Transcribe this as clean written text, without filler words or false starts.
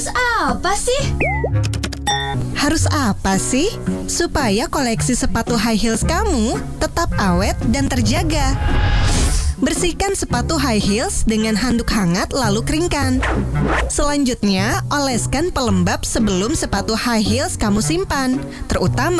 Harus apa sih? Harus apa sih? Supaya koleksi sepatu high heels kamu tetap awet dan terjaga. Bersihkan sepatu high heels dengan handuk hangat lalu keringkan. Selanjutnya, oleskan pelembab sebelum sepatu high heels kamu simpan, terutama